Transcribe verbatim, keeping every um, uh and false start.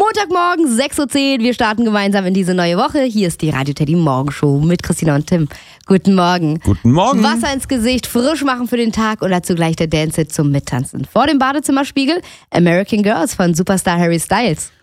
Montagmorgen, sechs Uhr zehn. Wir starten gemeinsam in diese neue Woche. Hier ist die Radio Teddy Morgenshow mit Christina und Tim. Guten Morgen. Guten Morgen. Wasser ins Gesicht, frisch machen für den Tag und dazu gleich der Dance-Hit zum Mittanzen. Vor dem Badezimmerspiegel American Girls von Superstar Harry Styles.